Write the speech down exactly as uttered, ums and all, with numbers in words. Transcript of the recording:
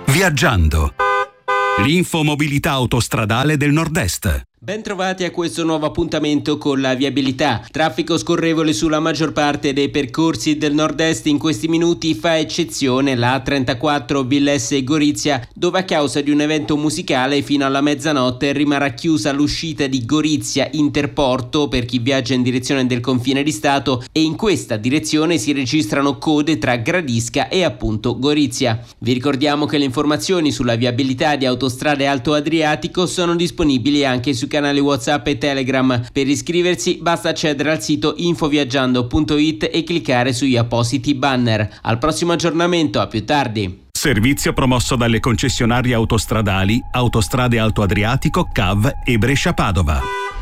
Viaggiando. L'infomobilità autostradale del Nord-Est. Bentrovati a questo nuovo appuntamento con la viabilità. Traffico scorrevole sulla maggior parte dei percorsi del nord-est. In questi minuti fa eccezione la A trentaquattro Villesse-Gorizia, dove a causa di un evento musicale fino alla mezzanotte rimarrà chiusa l'uscita di Gorizia Interporto per chi viaggia in direzione del confine di Stato, e in questa direzione si registrano code tra Gradisca e appunto Gorizia. Vi ricordiamo che le informazioni sulla viabilità di Autostrade Alto Adriatico sono disponibili anche su canali WhatsApp e Telegram. Per iscriversi basta accedere al sito infoviaggiando punto it e cliccare sugli appositi banner. Al prossimo aggiornamento, a più tardi. Servizio promosso dalle concessionarie autostradali Autostrade Alto Adriatico, C A V e Brescia Padova.